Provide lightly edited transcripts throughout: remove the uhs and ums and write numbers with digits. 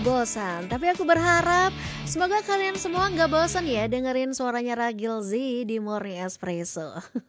bosan. Tapi aku berharap semoga kalian semua nggak bosan ya dengerin suaranya Ragil Z di Morning Espresso.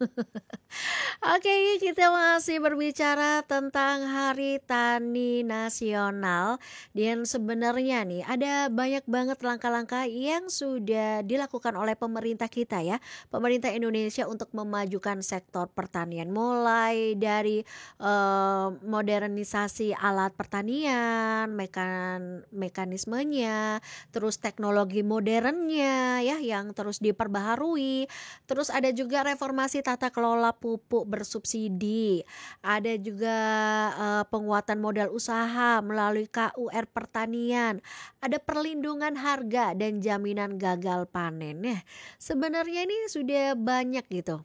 Oke, kita masih berbicara tentang Hari Tani Nasional. Dan sebenarnya nih ada banyak banget langkah-langkah yang sudah dilakukan oleh pemerintah kita ya. Pemerintah Indonesia untuk memajukan sektor pertanian. Mulai dari modernisasi alat pertanian, mekanismenya, terus teknologi modernnya ya yang terus diperbaharui. Terus ada juga reformasi tata kelola pupuk bersubsidi. Ada juga penguatan modal usaha melalui KUR pertanian. Ada perlindungan harga dan jaminan gagal panen. Ya, sebenarnya ini sudah banyak gitu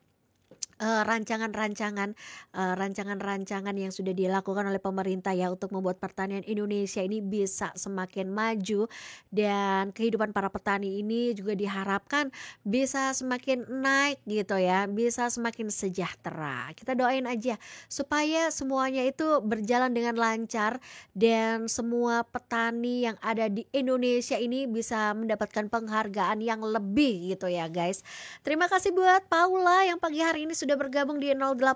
rancangan-rancangan yang sudah dilakukan oleh pemerintah ya untuk membuat pertanian Indonesia ini bisa semakin maju, dan kehidupan para petani ini juga diharapkan bisa semakin naik gitu ya, bisa semakin sejahtera. Kita doain aja supaya semuanya itu berjalan dengan lancar dan semua petani yang ada di Indonesia ini bisa mendapatkan penghargaan yang lebih gitu ya guys. Terima kasih buat Paula yang pagi hari ini sudah bergabung di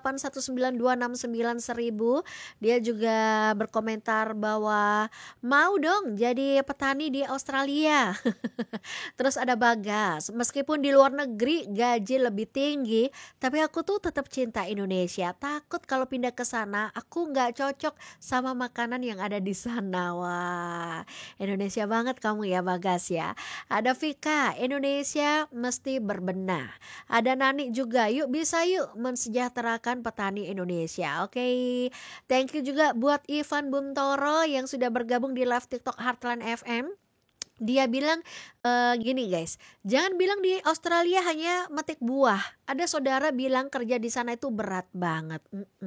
0819269100. Dia juga berkomentar bahwa mau dong jadi petani di Australia. Terus ada Bagas, meskipun di luar negeri gaji lebih tinggi, tapi aku tuh tetap cinta Indonesia. Takut kalau pindah ke sana aku nggak cocok sama makanan yang ada di sana. Wah, Indonesia banget kamu ya Bagas ya. Ada Vika, Indonesia mesti berbenah. Ada Nani juga, yuk bisa yuk mensejahterakan petani Indonesia. Oke, thank you juga buat Ivan Buntoro yang sudah bergabung di live TikTok Heartland FM. Dia bilang gini guys, jangan bilang di Australia hanya metik buah. Ada saudara bilang kerja di sana itu berat banget.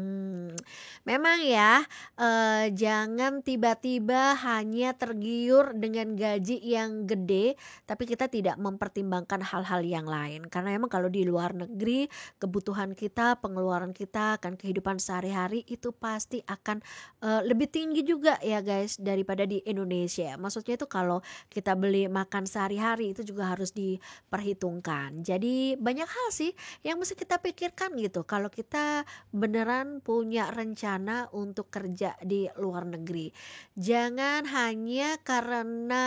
Memang ya, jangan tiba-tiba hanya tergiur dengan gaji yang gede, tapi kita tidak mempertimbangkan hal-hal yang lain. Karena memang kalau di luar negeri, kebutuhan kita, pengeluaran kita, akan kehidupan sehari-hari itu pasti akan lebih tinggi juga ya guys daripada di Indonesia. Maksudnya itu kalau kita beli makan sehari-hari itu juga harus diperhitungkan. Jadi banyak hal sih yang mesti kita pikirkan gitu kalau kita beneran punya rencana untuk kerja di luar negeri. Jangan hanya karena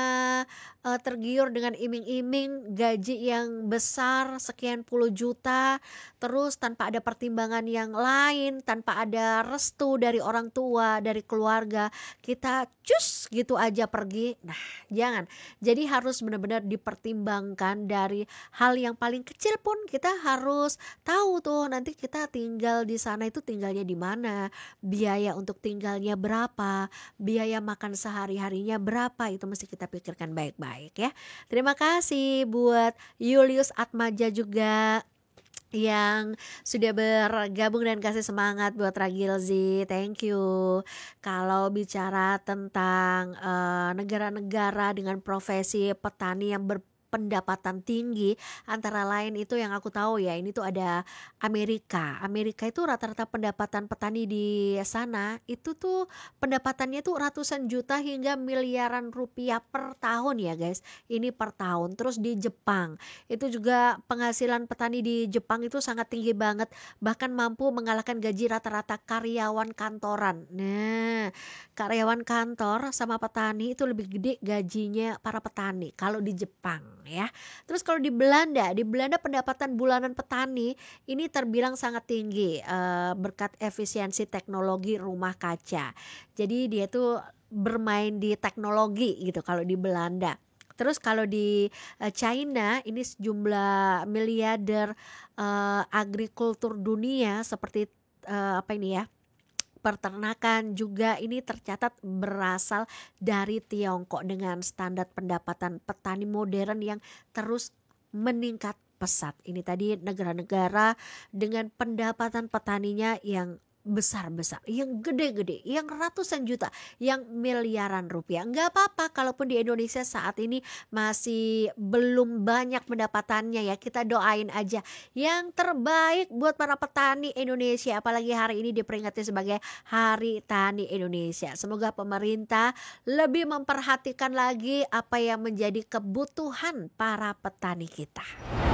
tergiur dengan iming-iming gaji yang besar sekian puluh juta, terus tanpa ada pertimbangan yang lain, tanpa ada restu dari orang tua, dari keluarga, kita cus gitu aja pergi. Nah, jangan. Jadi harus benar-benar dipertimbangkan dari hal yang paling kecil pun kita harus tahu tuh nanti kita tinggal di sana itu tinggalnya di mana, biaya untuk tinggalnya berapa, biaya makan sehari-harinya berapa, itu mesti kita pikirkan baik-baik ya. Terima kasih buat Julius Atmaja juga yang sudah bergabung dan kasih semangat buat Ragil Z, thank you. Kalau bicara tentang negara-negara dengan profesi petani yang berpendapatan tinggi, antara lain itu yang aku tahu ya, ini tuh ada Amerika. Amerika itu rata-rata pendapatan petani di sana itu tuh pendapatannya tuh ratusan juta hingga miliaran rupiah per tahun ya guys. Ini per tahun. Terus di Jepang itu juga penghasilan petani di Jepang itu sangat tinggi banget, bahkan mampu mengalahkan gaji rata-rata karyawan kantoran. Nah, karyawan kantor sama petani itu lebih gede gajinya para petani kalau di Jepang ya. Terus kalau di Belanda pendapatan bulanan petani ini terbilang sangat tinggi berkat efisiensi teknologi rumah kaca. Jadi dia tuh bermain di teknologi gitu kalau di Belanda. Terus kalau di China ini sejumlah miliarder agrikultur dunia seperti apa ini ya, peternakan juga ini tercatat berasal dari Tiongkok dengan standar pendapatan petani modern yang terus meningkat pesat. Ini tadi negara-negara dengan pendapatan petaninya yang besar-besar, yang gede-gede, yang ratusan juta, yang miliaran rupiah. Nggak apa-apa kalaupun di Indonesia saat ini masih belum banyak pendapatannya ya, kita doain aja yang terbaik buat para petani Indonesia, apalagi hari ini diperingati sebagai Hari Tani Indonesia. Semoga pemerintah lebih memperhatikan lagi apa yang menjadi kebutuhan para petani kita.